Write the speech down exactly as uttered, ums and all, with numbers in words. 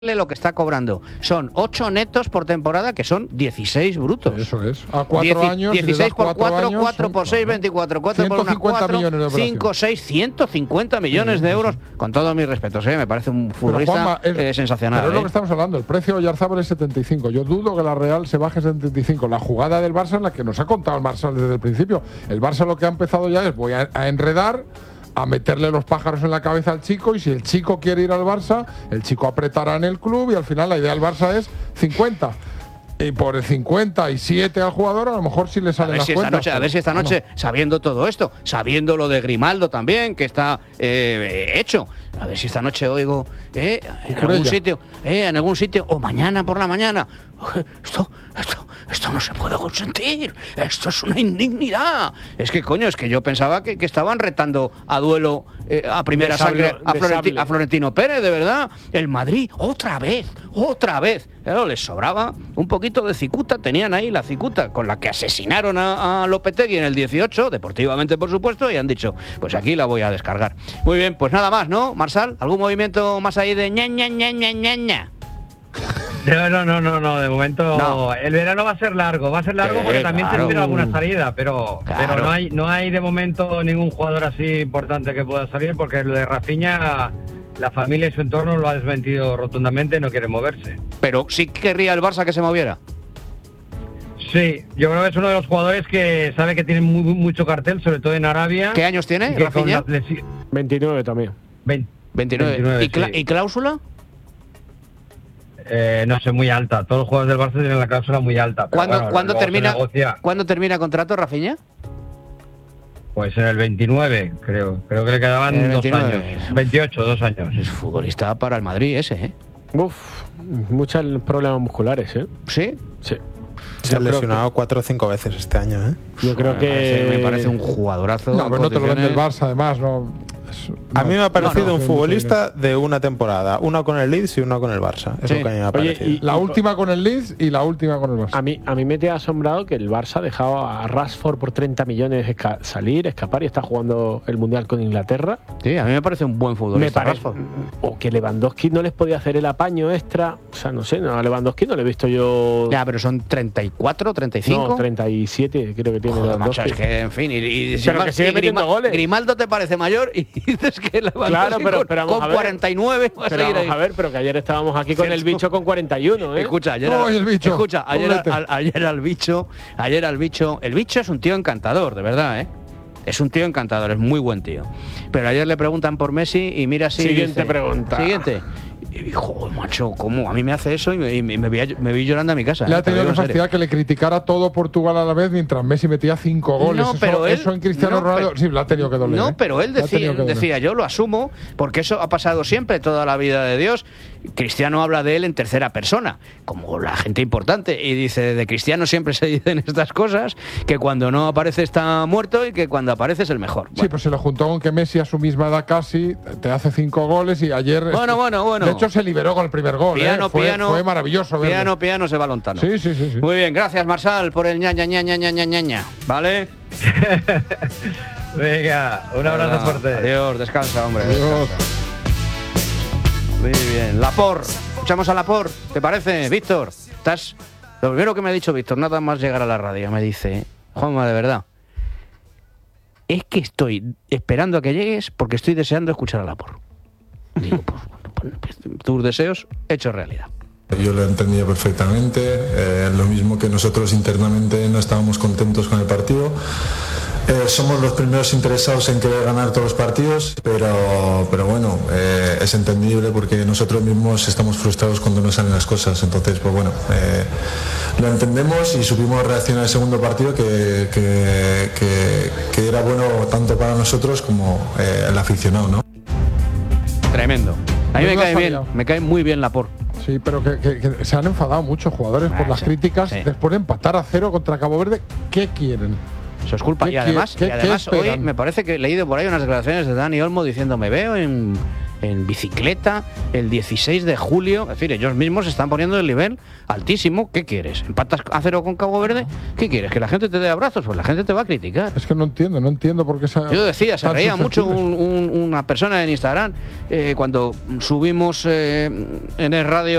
lo que está cobrando. Son ocho netos por temporada, que son dieciséis brutos. Eso es. A cuatro años. dieciséis por cuatro, años, cuatro por seis, veinticuatro. cuatro por una, cuatro, cinco, seis, ciento cincuenta millones de euros. Con todos mis respetos, ¿eh? Me parece un futbolista Juanma, es, eh, sensacional. Pero es ¿eh? lo que estamos hablando. El precio de Oyarzábal es setenta y cinco. Yo dudo que la Real se baje setenta y cinco. La jugada del Barça es la que nos ha contado el Barça desde el principio. El Barça lo que ha empezado ya es voy a, a enredar, a meterle los pájaros en la cabeza al chico, y si el chico quiere ir al Barça, el chico apretará en el club y al final la idea del Barça es cincuenta. Y por el cincuenta y siete al jugador, a lo mejor sí le salen las si cuentas. Noche, a ver si esta noche, no. sabiendo todo esto, sabiendo lo de Grimaldo también, que está eh, hecho, a ver si esta noche oigo eh, en algún ella. sitio, eh, en algún sitio, o mañana por la mañana. Esto, esto, esto no se puede consentir. Esto es una indignidad. Es que, coño, es que yo pensaba que, que estaban retando a duelo eh, a primera Desable, sangre a, Florenti, a Florentino Pérez, de verdad. El Madrid, otra vez, otra vez. Claro, les sobraba un poquito de cicuta. Tenían ahí la cicuta con la que asesinaron a, a Lopetegui en el dieciocho, deportivamente, por supuesto, y han dicho, pues aquí la voy a descargar. Muy bien, pues nada más, ¿no, Marsal? ¿Algún movimiento más ahí de ña, ña, ña, ña, ña, ña? No, no, no, no, no, de momento no. El verano va a ser largo, va a ser largo sí, porque también claro. se espera alguna salida, pero, claro. pero no hay no hay de momento ningún jugador así importante que pueda salir, porque lo de Rafinha, la familia y su entorno lo ha desmentido rotundamente, no quiere moverse. Pero sí querría el Barça que se moviera. Sí, yo creo que es uno de los jugadores que sabe que tiene muy, mucho cartel, sobre todo en Arabia. ¿Qué años tiene, Rafinha? Lesi- veintinueve también. veinte, veintinueve. veintinueve ¿Y, cl- sí. ¿Y cláusula? Eh, no sé, muy alta. Todos los jugadores del Barça tienen la cláusula muy alta. ¿Cuándo, bueno, ¿cuándo termina, negocia. ¿Cuándo termina contrato, Rafinha? Pues en el veintinueve, creo. Creo que le quedaban el dos veintinueve. años. veintiocho, dos años. Es futbolista para el Madrid ese, ¿eh? Uf, muchos problemas musculares, ¿eh? ¿Sí? Sí. Se ha lesionado cuatro o cinco veces este año, ¿eh? Yo creo me que… Parece, me parece un jugadorazo. No, pero no te lo vende el Barça, además, no… A mí me ha parecido no, no, un futbolista de una temporada, una con el Leeds y una con el Barça. Es sí. lo que a mí me ha Oye, parecido. y- La última con el Leeds y la última con el Barça. A mí, a mí me te ha asombrado que el Barça ha dejado a Rashford por treinta millones esca- salir, escapar, y está jugando el Mundial con Inglaterra. Sí, a mí me parece un buen futbolista. Me parece, Rashford. o que Lewandowski no les podía hacer el apaño extra. O sea, no sé, no, a Lewandowski no le he visto yo… Ya, pero son treinta y cuatro, treinta y cinco. No, treinta y siete creo que tiene Joder, Lewandowski. macho, es que, en fin, y, y, Pero y- que sigue y metiendo goles. Grimaldo te parece mayor y dices que Lewandowski Claro, pero- con, pero vamos con a ver. cuarenta y nueve va a Pero seguir vamos ahí. a ver, pero que ayer estábamos aquí con el bicho con cuarenta y uno, ¿eh? Escucha, ayer, No, al, y el bicho. escucha, ayer, Pobrete. al, ayer al bicho, ayer al bicho, el bicho es un tío encantador, de verdad, ¿eh? Es un tío encantador, es muy buen tío. Pero ayer le preguntan por Messi y mira así. Siguiente dice, pregunta. Siguiente. Y dijo, macho, ¿cómo? A mí me hace eso y me, y me, vi, me vi llorando a mi casa. Le ¿eh? ha tenido Te lo que digo en serio. fastidiar que le criticara todo Portugal a la vez mientras Messi metía cinco goles. No, eso, pero él- eso en Cristiano no, Ronaldo… pero- sí, le ha tenido que doler. No, ¿eh? pero él Le ha decía, tenido que doler. decía, yo lo asumo, porque eso ha pasado siempre, toda la vida de Dios. Cristiano habla de él en tercera persona, como la gente importante, y dice, de Cristiano siempre se dicen estas cosas, que cuando no aparece está muerto y que cuando aparece es el mejor. Sí, pues se lo juntó con que Messi a su misma edad casi te hace cinco goles y ayer… Bueno, bueno, bueno. De hecho, se liberó con el primer gol. Piano, ¿eh? fue, piano, fue maravilloso verlo. Piano, piano, se va lontano. Sí, sí, sí, sí. Muy bien, gracias Marsal por el ña, ña, ña, ña, ña, ña, ña, ña. ¿Vale? Venga, un abrazo Venga, fuerte. Adiós, descansa, hombre. Adiós. Descansa. Muy bien. Lapor. Escuchamos a Lapor. ¿Te parece, Víctor? Estás… Lo primero que me ha dicho Víctor, nada más llegar a la radio, me dice, Juanma, de verdad, es que estoy esperando a que llegues porque estoy deseando escuchar a Lapor. Digo, pues, pues, pues, tus deseos hechos realidad. Yo lo entendía perfectamente, eh, lo mismo que nosotros internamente no estábamos contentos con el partido. Eh, somos los primeros interesados en querer ganar todos los partidos, pero, pero bueno, eh, es entendible porque nosotros mismos estamos frustrados cuando no salen las cosas. Entonces, pues bueno, eh, lo entendemos y supimos reaccionar al segundo partido que, que, que, que era bueno tanto para nosotros como eh, el aficionado, ¿no? Tremendo. A mí No me lo has cae bien, fallado. me cae muy bien Lapor. Sí, pero que, que- que se han enfadado muchos jugadores por Ah, las sí, críticas sí. después de empatar a cero contra Cabo Verde. ¿Qué quieren? Eso es culpa. ¿Qué Y además, quie- qué- y además qué hoy esperan? me parece que he leído por ahí unas declaraciones de Dani Olmo diciendo, me veo en, en bicicleta el dieciséis de julio. Es decir, ellos mismos están poniendo el nivel altísimo. ¿Qué quieres? ¿Empatas a cero con Cabo Verde? ¿Qué quieres? ¿Que la gente te dé abrazos? Pues la gente te va a criticar. Es que no entiendo, no entiendo por qué se... Yo decía, se reía mucho un, un, una persona en Instagram eh, cuando subimos eh, en el radio